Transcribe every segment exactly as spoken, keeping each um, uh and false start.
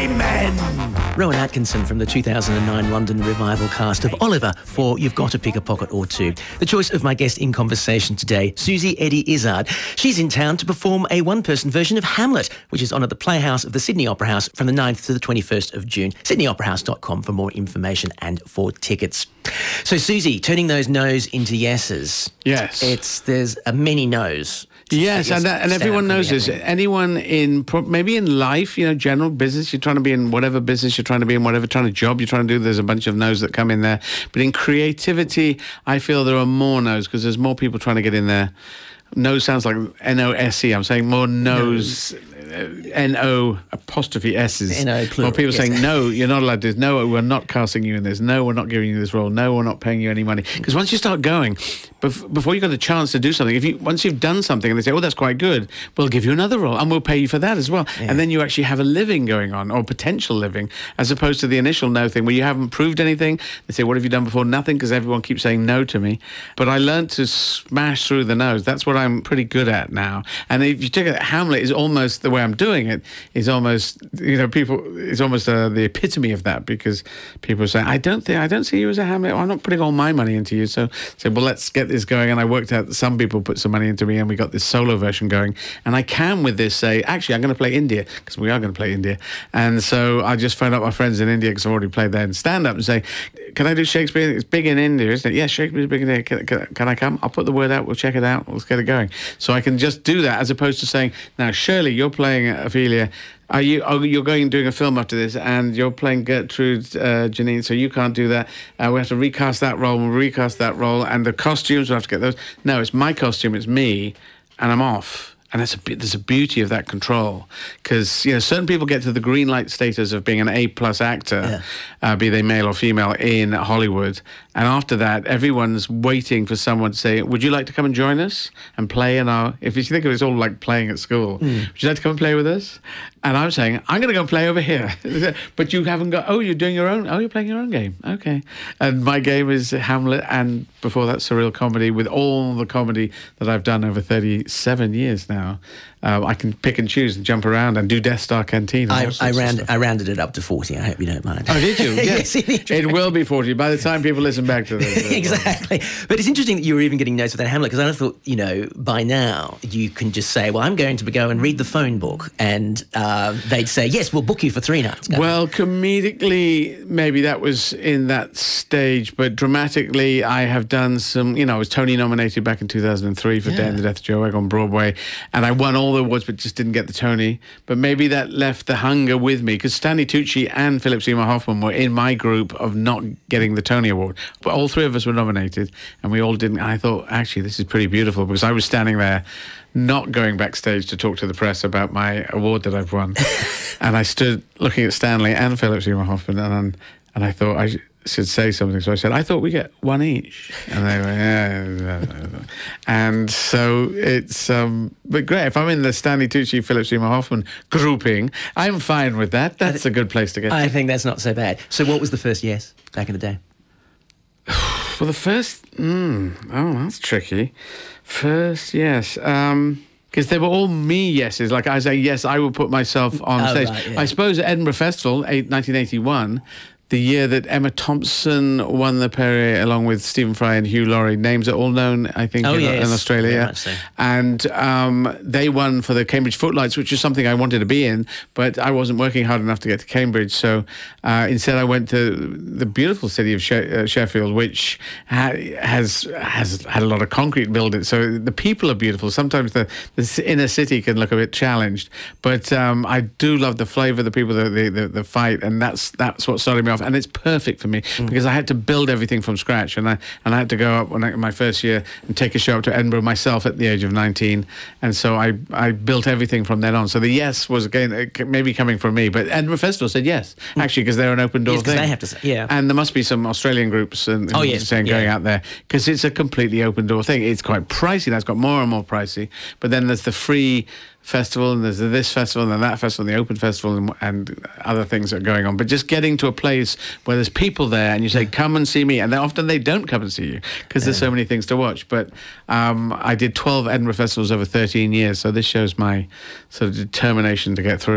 Amen. Rowan Atkinson from the two thousand nine London revival cast of Oliver for You've Got to Pick a Pocket or Two. The choice of my guest in conversation today, Susie Eddie Izzard. She's in town to perform a one-person version of Hamlet, which is on at the Playhouse of the Sydney Opera House from the ninth to the twenty-first of June. sydney opera house dot com for more information and for tickets. So, Susie, turning those no's into yeses. Yes. It's There's a many no's. Yes, and, and everyone knows this. Anyone in, maybe in life, you know, general business, you're trying to be in whatever business you're trying to be in, whatever kind of job you're trying to do, there's a bunch of no's that come in there. But in creativity, I feel there are more no's because there's more people trying to get in there. No sounds like N O S E. I'm saying more no's. N O apostrophe S's. N O plural. Or people yes. saying, no, you're not allowed to do this. No, we're not casting you in this. No, we're not giving you this role. No, we're not paying you any money. Because once you start going, bef- before you got the chance to do something, if you once you've done something and they say, oh, that's quite good, we'll give you another role and we'll pay you for that as well. Yeah. And then you actually have a living going on, or potential living, as opposed to the initial no thing where you haven't proved anything. They say, what have you done before? Nothing, because everyone keeps saying no to me. But I learned to smash through the no's. That's what I'm pretty good at now. And if you take it, Hamlet is almost the way I'm doing it is almost, you know, people, it's almost uh, the epitome of that, because people say, I don't think, I don't see you as a Hamlet. I'm not putting all my money into you. So say, well, let's get this going. And I worked out that some people put some money into me and we got this solo version going. And I can with this say, actually, I'm going to play India, because we are going to play India. And so I just phoned up my friends in India, because I've already played there, in stand-up, and say, can I do Shakespeare? It's big in India, isn't it? Yes, Shakespeare's big in India. Can, can, can I come? I'll put the word out. We'll check it out. Let's get it going. So I can just do that, as opposed to saying, now, Shirley, you're playing Ophelia. Are you? Oh, you're going doing a film after this, and you're playing Gertrude uh, Janine, so you can't do that. Uh, we have to recast that role. We'll recast that role, and the costumes, we'll have to get those. No, it's my costume. It's me, and I'm off. And that's a, there's a beauty of that control, because, you know, certain people get to the green light status of being an A-plus actor, yeah. uh, be they male or female, in Hollywood. And after that, everyone's waiting for someone to say, would you like to come and join us and play in our... If you think of it, it's all like playing at school. Mm. Would you like to come and play with us? And I'm saying, I'm going to go and play over here. But you haven't got... Oh, you're doing your own... Oh, you're playing your own game. Okay. And my game is Hamlet, and before that, surreal comedy, with all the comedy that I've done over thirty-seven years now. Uh, I can pick and choose and jump around and do Death Star Canteen. I, I, round, I rounded it up to forty. I hope you don't mind. Oh, did you? Yes. yes it will be forty by the time people listen back to this. Exactly. But it's interesting that you were even getting notes with that Hamlet, because I thought, you know, by now you can just say, well, I'm going to go and read the phone book, and uh, they'd say, yes, we'll book you for three nights. Go. Well, comedically, maybe that was in that stage, but dramatically, I have done some, you know, I was Tony nominated back in two thousand three for yeah. Day and the Death of Joe Egg on Broadway, and I won all the awards, but just didn't get the Tony. But maybe that left the hunger with me, because Stanley Tucci and Philip Seymour Hoffman were in my group of not getting the Tony Award. But all three of us were nominated, and we all didn't. I thought, actually, this is pretty beautiful, because I was standing there not going backstage to talk to the press about my award that I've won. And I stood looking at Stanley and Philip Seymour Hoffman, and, and I thought, I should say something. So I said, I thought we get one each. And they went, yeah. And so it's, um, but great. If I'm in the Stanley Tucci, Philip Seymour Hoffman grouping, I'm fine with that. That's a good place to get I to. think that's not so bad. So what was the first yes back in the day? Well, the first, mm, oh, that's tricky. First yes. Um, Because they were all me yeses. Like I say, yes, I will put myself on oh, stage. Right, yeah. I suppose at Edinburgh Festival, nineteen eighty-one, the year that Emma Thompson won the Perrier along with Stephen Fry and Hugh Laurie. Names are all known, I think, oh, in, yes. in Australia. So. And um, they won for the Cambridge Footlights, which is something I wanted to be in, but I wasn't working hard enough to get to Cambridge. So uh, instead I went to the beautiful city of she- uh, Sheffield, which ha- has has had a lot of concrete built in. So the people are beautiful. Sometimes the, the inner city can look a bit challenged. But um, I do love the flavour, the people, the, the, the, the fight, and that's that's what started me off. And it's perfect for me mm. because I had to build everything from scratch, and I and I had to go up when I, my first year and take a show up to Edinburgh myself at the age of nineteen, and so I I built everything from then on. So the yes was again maybe coming from me, but Edinburgh Festival said yes mm. actually, because they're an open door yes, thing. They have to say, yeah, and there must be some Australian groups and, and oh, yes. saying yeah. going out there, because it's a completely open door thing. It's quite pricey. That's got more and more pricey, but then there's the free festival, and there's this festival, and then that festival, and the open festival, and, and other things that are going on. But just getting to a place where there's people there, and you say, "Come and see me," and then often they don't come and see you because yeah. there's so many things to watch. But um, I did twelve Edinburgh festivals over thirteen years, so this shows my sort of determination to get through.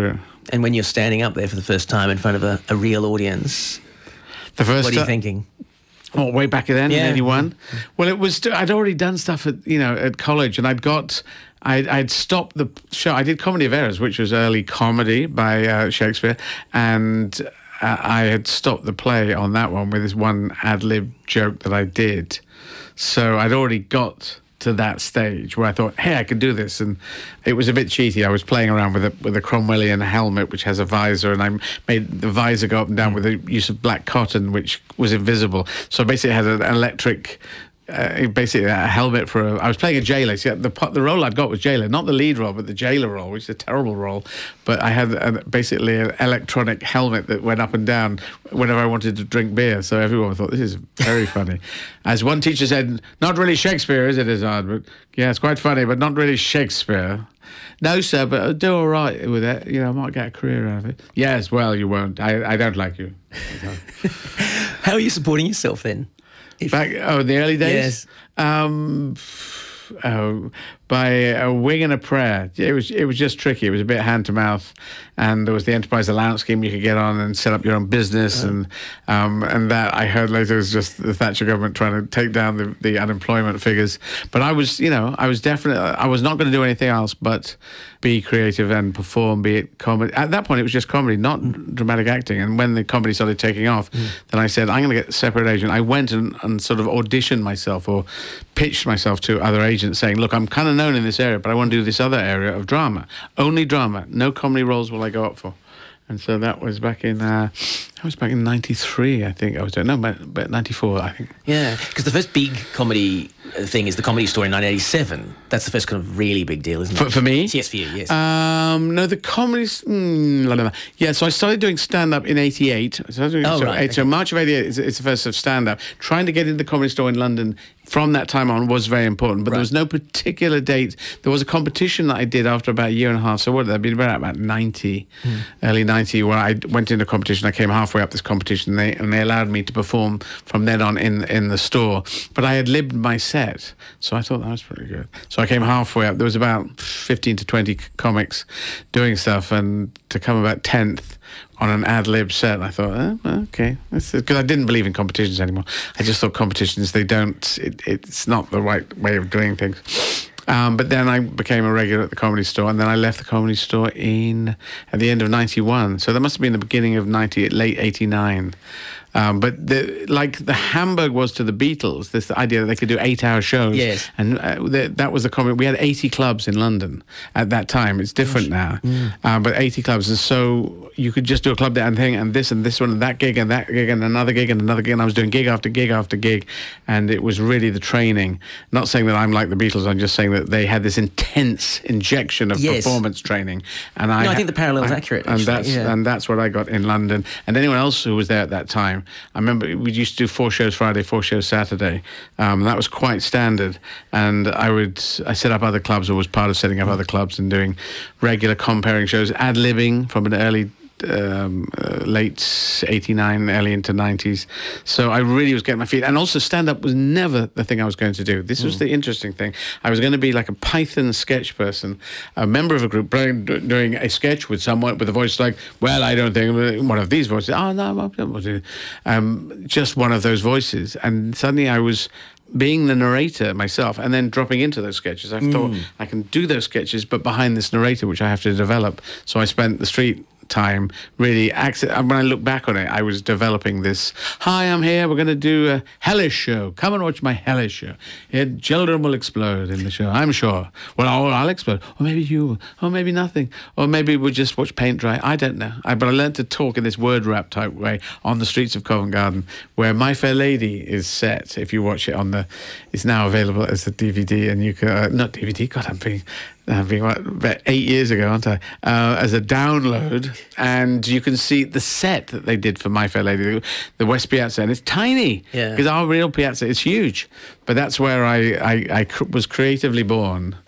And when you're standing up there for the first time in front of a, a real audience, the first what are you uh, thinking? Oh, way back then, Yeah. in eighty-one. Well, it was. I'd already done stuff at you know at college, and I'd got. I'd, I'd stopped the show. I did Comedy of Errors, which was early comedy by uh, Shakespeare, and uh, I had stopped the play on that one with this one ad lib joke that I did. So I'd already got to that stage where I thought, hey, I could do this, and it was a bit cheaty. I was playing around with a with a Cromwellian helmet which has a visor, and I made the visor go up and down with the use of black cotton, which was invisible. So basically, it had an electric. Uh, basically, a helmet for a. I was playing a jailer. See, the the role I'd got was jailer, not the lead role, but the jailer role, which is a terrible role. But I had a, basically an electronic helmet that went up and down whenever I wanted to drink beer. So everyone thought this is very funny. As one teacher said, "Not really Shakespeare, is it, Izzard? But yeah, it's quite funny, but not really Shakespeare." No, sir, but I'll do all right with it. You know, I might get a career out of it. Yes, well, you won't. I I don't like you. How are you supporting yourself then? If, Back oh, in the early days, Yes. um, oh, by a wing and a prayer. It was it was just tricky. It was a bit hand to mouth, and there was the enterprise allowance scheme you could get on and set up your own business, oh. and um, and that I heard later was just the Thatcher government trying to take down the, the unemployment figures. But I was, you know, I was definitely I was not going to do anything else but be creative and perform, be it comedy. At that point, it was just comedy, not mm. dramatic acting. And when the comedy started taking off, mm. then I said, I'm going to get a separate agent. I went and, and sort of auditioned myself or pitched myself to other agents saying, look, I'm kind of known in this area, but I want to do this other area of drama. Only drama. No comedy roles will I go up for. And so that was back in, uh, that was back in ninety-three, I think I was doing. No, but, but ninety-four, I think. Yeah, because the first big comedy thing is the Comedy Store in nineteen eighty-seven. That's the first kind of really big deal, isn't it? For, for me? Yes, for you, yes. Um, no, the comedy... Mm, la, la, la. Yeah, so I started doing stand-up in eighty-eight. So, I was doing, oh, so, right. eight, Okay. so March of eighty-eight is, is the first of stand-up. Trying to get into the Comedy Store in London from that time on was very important, but Right. there was no particular date. There was a competition that I did after about a year and a half. So what, that'd be about, about ninety, mm. early ninety, where I went into a competition. I came halfway up this competition, and they, and they allowed me to perform from then on in, in the store. But I had libbed my set, so I thought that was pretty good. So I came halfway up. There was about fifteen to twenty comics doing stuff, and to come about tenth on an ad-lib set, I thought, oh, okay. Because I didn't believe in competitions anymore. I just thought competitions, they don't, it, it's not the right way of doing things. Um, but then I became a regular at the Comedy Store, and then I left the Comedy Store in at the end of ninety-one. So that must have been the beginning of ninety, late eighty-nine. Um, but the, like the Hamburg was to the Beatles, this idea that they could do eight-hour shows. Yes. And uh, the, that was the comedy. We had eighty clubs in London at that time. It's different now. Mm. Um, but eighty clubs. And so you could just do a club there and thing, and this and this one, and that gig, and that gig, and another gig, and another gig. And I was doing gig after gig after gig. And it was really the training. Not saying that I'm like the Beatles. I'm just saying that they had this intense injection of yes. performance training. And I, no, I think the parallel is accurate. And actually. that's, yeah. and that's what I got in London. And anyone else who was there at that time, I remember we used to do four shows Friday, four shows Saturday. Um, that was quite standard. And I would, I set up other clubs, or was part of setting up other clubs and doing regular comparing shows, ad-libbing from an early, um, uh, late eighty-nine, early into nineties. So I really was getting my feet. And also stand-up was never the thing I was going to do. This mm. was the interesting thing. I was going to be like a Python sketch person, a member of a group doing a sketch with someone with a voice like, well, I don't think one of these voices. Oh, no, um, just one of those voices. And suddenly I was being the narrator myself and then dropping into those sketches. I mm. thought I can do those sketches, but behind this narrator, which I have to develop. So I spent the street time really accent. When I look back on it, I was developing this, hi, I'm here, we're going to do a hellish show, come and watch my hellish show. It, children will explode in the show, I'm sure. Well, I'll, I'll explode, or maybe you, or maybe nothing, or maybe we'll just watch paint dry, I don't know. I, but I learned to talk in this word rap type way on the streets of Covent Garden, where My Fair Lady is set. If you watch it on the, it's now available as a D V D, and you can, uh, not D V D, God, I'm being I've been what, about eight years ago, aren't I? Uh, as a download, and you can see the set that they did for My Fair Lady, the, the West Piazza, and it's tiny because yeah. our real piazza is huge. But that's where I, I, I cr- was creatively born.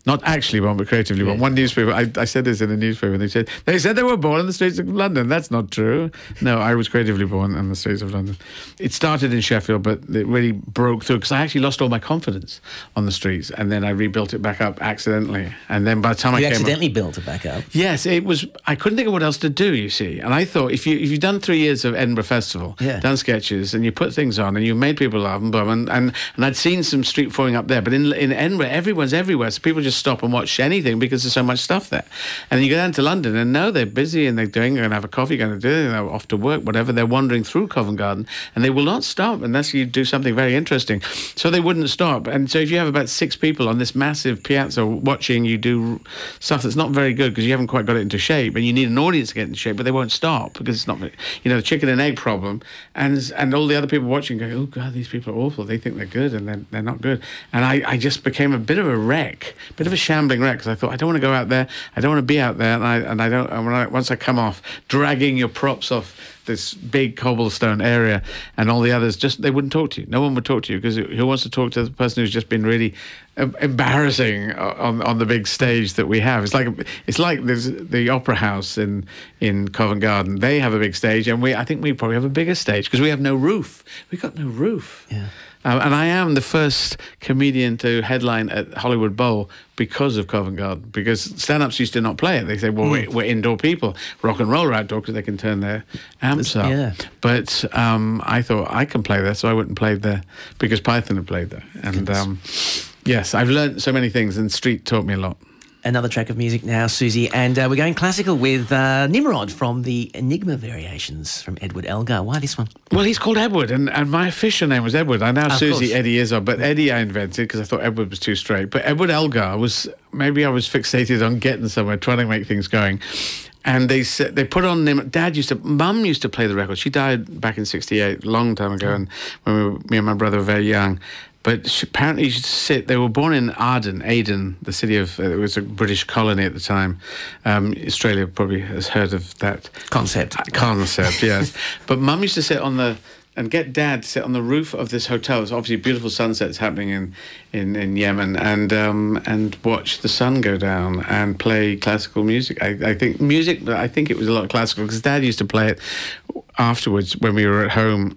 Not actually born, but creatively born. Yeah. One newspaper, I, I said this in a newspaper, they said they said they were born in the streets of London. That's not true. No, I was creatively born in the streets of London. It started in Sheffield, but it really broke through because I actually lost all my confidence on the streets, and then I rebuilt it back up accidentally. And then by the time You I came accidentally up, built it back up. yes, it was. I couldn't think of what else to do. You see, and I thought if you if you've done three years of Edinburgh Festival, Yeah. done sketches, and you put things on, and you made people laugh and bum, and, and and I'd seen some street performing up there, but in in Edinburgh, everyone's everywhere, so people just stop and watch anything because there's so much stuff there. And then you go down to London, and no, they're busy, and they're doing, they're going to have a coffee, going to do it, they're off to work, whatever. They're wandering through Covent Garden, and they will not stop unless you do something very interesting. So they wouldn't stop. And so if you have about six people on this massive piazza watching you do stuff that's not very good because you haven't quite got it into shape, and you need an audience to get into shape, but they won't stop because it's not, you know, the chicken and egg problem. And and all the other people watching go, oh God, these people are awful. They think they're good, and they're, they're not good. And I, I just became a bit of a wreck, a bit of a shambling wreck, because I thought, I don't want to go out there. I don't want to be out there. And I, and I don't, and when I, once I come off, dragging your props off this big cobblestone area, and all the others, just, they wouldn't talk to you. No one would talk to you, because who wants to talk to the person who's just been really em- embarrassing on on the big stage that we have? It's like it's like there's the Opera House in in Covent Garden. They have a big stage, and we I think we probably have a bigger stage because we have no roof. We've got no roof. Yeah. Um, and I am the first comedian to headline at Hollywood Bowl because of Covent Garden, because stand-ups used to not play it. They say, well, mm. we're, we're indoor people. Rock and roll are outdoor because they can turn their amps up. Yeah. But um, I thought I can play there, so I went and played there because Python had played there. And um, yes, I've learned so many things, and street taught me a lot. Another track of music now, Susie, and uh, we're going classical with uh, Nimrod from the Enigma Variations from Edward Elgar. Why this one? Well, he's called Edward, and, and my official name was Edward. I now Of Susie course. Eddie Izzard, but Eddie I invented because I thought Edward was too straight. But Edward Elgar was, maybe I was fixated on getting somewhere, trying to make things going. And they said, they put on Nimrod. Dad used to, Mum used to play the record. She died back in sixty-eight, a long time ago, and when we were, me and my brother were very young. But she, apparently, she sit. They were born in Arden, Aden, the city of. Uh, it was a British colony at the time. Um, Australia probably has heard of that Concept. Concept, yes. But Mum used to sit on the and get Dad to sit on the roof of this hotel. It's obviously beautiful sunsets happening in in, in Yemen, and um, and watch the sun go down and play classical music. I, I think music. I think it was a lot of classical because Dad used to play it afterwards when we were at home.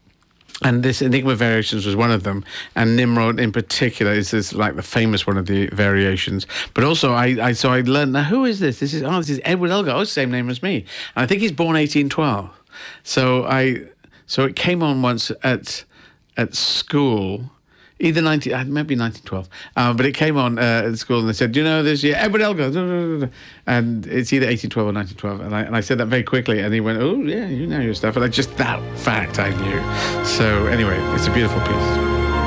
And this Enigma Variations was one of them, and Nimrod in particular is this, like the famous one of the variations. But also, I, I so I learned, now who is this? This is oh, this is Edward Elgar. Oh, it's the same name as me, and I think he's born eighteen twelve. So I so it came on once at at school. Either nineteen, maybe nineteen twelve, um, but it came on uh, at school, and they said, "Do you know this? Yeah, Edward Elgar," and it's either eighteen twelve or nineteen twelve. And I and I said that very quickly, and he went, "Oh yeah, you know your stuff." And I just that fact I knew. So anyway, it's a beautiful piece.